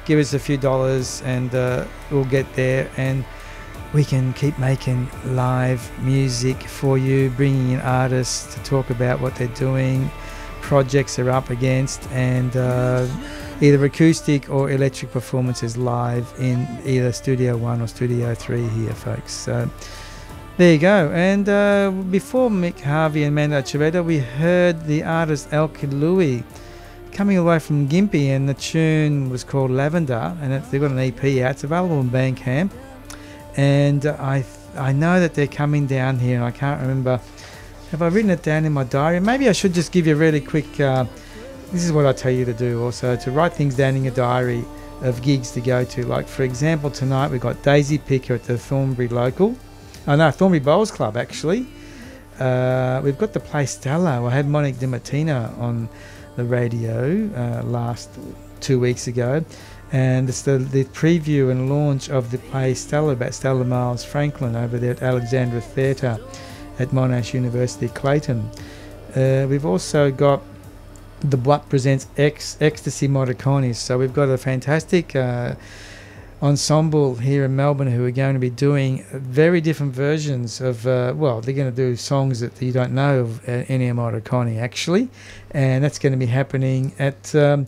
give us a few dollars and we'll get there, and we can keep making live music for you, bringing in artists to talk about what they're doing, projects they're up against, and either acoustic or electric performances live in either Studio 1 or Studio 3 here, folks. So there you go. And before Mick Harvey and Mando Chaveda, we heard the artist Elke Louie coming away from Gympie, and the tune was called Lavender, and they've got an EP out. It's available on Bandcamp. And I know that they're coming down here, and I can't remember. Have I written it down in my diary? Maybe I should just give you a really quick... this is what I tell you to do also, to write things down in your diary of gigs to go to. Like, for example, tonight we've got Daisy Picker at the Thornbury Local. Oh no, Thornbury Bowls Club, actually. We've got the Play Stella. I had Monique DiMartino on the radio last 2 weeks ago. And it's the preview and launch of the play Stella, about Stella Miles Franklin, over there at Alexandra Theatre at Monash University, Clayton. We've also got The Blunt Presents Ecstasy Morricone. So we've got a fantastic ensemble here in Melbourne who are going to be doing very different versions of, they're going to do songs that you don't know of Ennio Morricone, actually. And that's going to be happening at the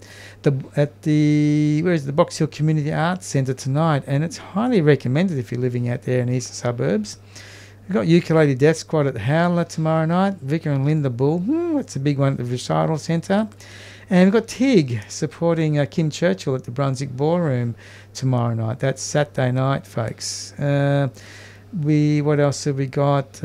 Box Hill Community Arts Centre tonight, and it's highly recommended if you're living out there in the eastern suburbs. We've got Ukulele Death Squad at the Howler tomorrow night. Vicar and Linda Bull, that's a big one at the Recital Centre. And we've got TIG supporting Kim Churchill at the Brunswick Ballroom tomorrow night. That's Saturday night, folks. What else have we got?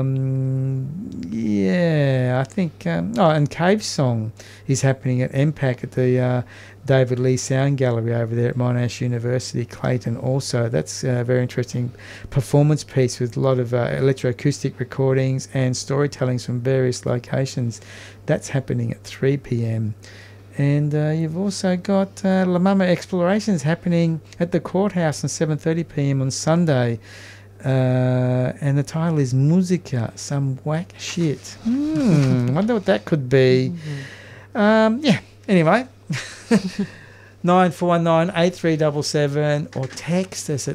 I think... and Cave Song is happening at MPAC at the David Lee Sound Gallery over there at Monash University, Clayton also. That's a very interesting performance piece with a lot of electroacoustic recordings and storytellings from various locations. That's happening at 3 p.m. And you've also got La Mama Explorations happening at the Courthouse at 7:30 p.m. on Sunday. And the title is Musica, some whack shit. Wonder what that could be. Anyway, 9419 or text us at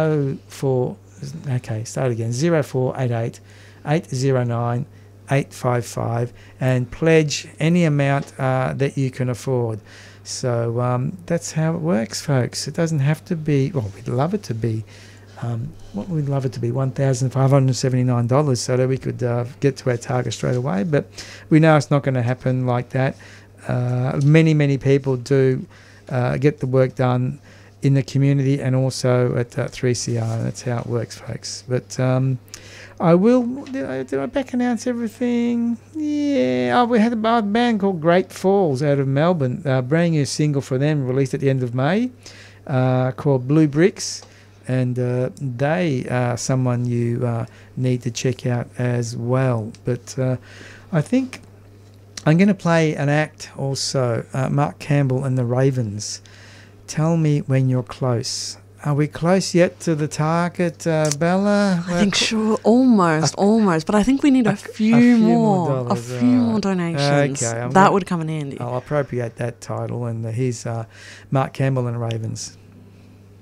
0488 809 855 and pledge any amount that you can afford. So that's how it works, folks. It doesn't have to be, well, we'd love it to be we'd love it to be $1,579 so that we could get to our target straight away, but we know it's not going to happen like that. Many people do get the work done in the community and also at 3CR. That's how it works, folks. But I will... Did I back announce everything? Yeah. We had a band called Great Falls out of Melbourne. Brand new single for them released at the end of May called Blue Bricks. And they are someone you need to check out as well. But I think I'm going to play an act also, Mark Campbell and the Ravens. Tell me when you're close. Are we close yet to the target, Bella? I think sure, almost. But I think we need a few more donations. Okay, that would come in handy. I'll appropriate that title, and here's Mark Campbell and the Ravens.